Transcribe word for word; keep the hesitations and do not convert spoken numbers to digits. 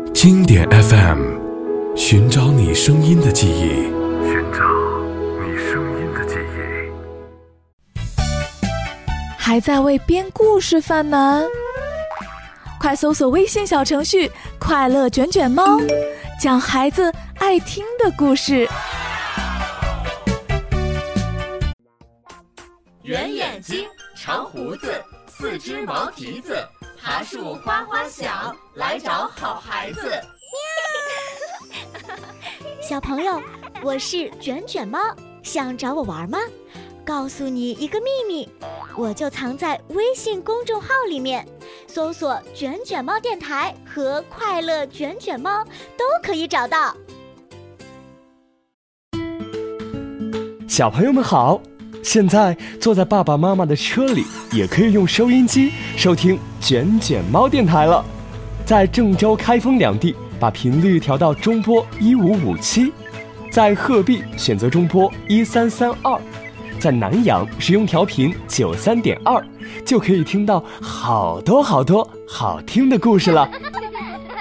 经典 F M， 寻找你声音的记忆， 寻找你声音的记忆。 还在为编故事犯难？快搜索微信小程序快乐卷卷猫，讲孩子爱听的故事。 圆眼睛，长胡子，四只毛蹄子，爬树花花小，来找好孩子。 小朋友，我是卷卷猫，想找我玩吗？告诉你一个秘密，我就藏在微信公众号里面，搜索卷卷猫电台和快乐卷卷猫都可以找到。 小朋友们好，现在坐在爸爸妈妈的车里，也可以用收音机收听卷卷猫电台了。在郑州、开封两地，把频率调到中波一五五七；在鹤壁选择中波一三三二；在南阳使用调频九三点二，就可以听到好多好多好听的故事了。